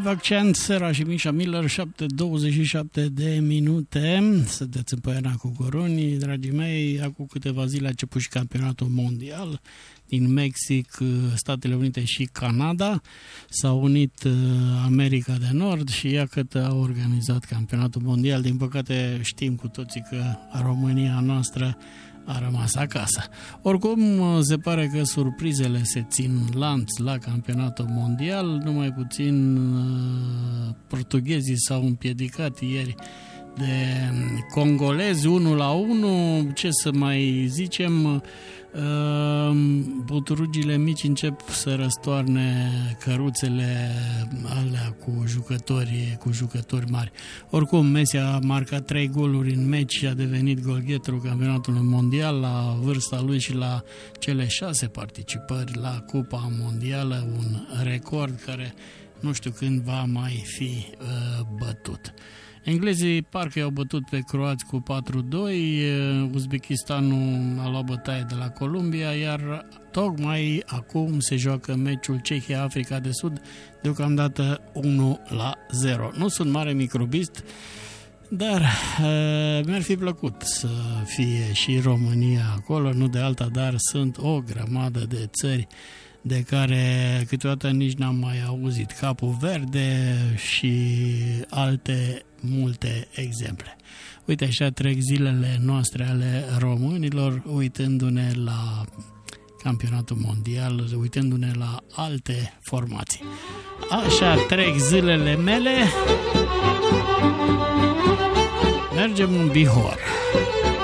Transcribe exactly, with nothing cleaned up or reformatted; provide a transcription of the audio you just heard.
Live Accent, Sera și Misha Miller, șapte douăzeci și șapte de minute. Sunteți în Păiana cu Coruni, dragii mei. Acum câteva zile a început și campionatul mondial din Mexic, Statele Unite și Canada. S-au unit America de Nord și iată că a organizat campionatul mondial. Din păcate știm cu toții că România noastră a rămas acasă. Oricum, se pare că surprizele se țin lanț la campionatul mondial. Numai puțin portughezii s-au împiedicat ieri de congolezi unu la unu. Ce să mai zicem, buturugile mici încep să răstoarne căruțele alea cu jucători, cu jucători mari. Oricum, Messi a marcat trei goluri în meci și a devenit golgheterul campionatului mondial la vârsta lui și la cele șase participări la Cupa Mondială, un record care nu știu când va mai fi uh, bătut. Englezii parcă i-au bătut pe croați cu patru doi, Uzbekistanul a luat bătaie de la Columbia, iar tocmai acum se joacă meciul Cehia-Africa de Sud, deocamdată unu la zero. Nu sunt mare microbist, dar uh, mi-ar fi plăcut să fie și România acolo, nu de alta, dar sunt o grămadă de țări de care câteodată nici n-am mai auzit. Capul Verde și alte multe exemple. Uite, așa trec zilele noastre ale românilor, uitându-ne la campionatul mondial, uitându-ne la alte formații. Așa trec zilele mele. Mergem în Bihor.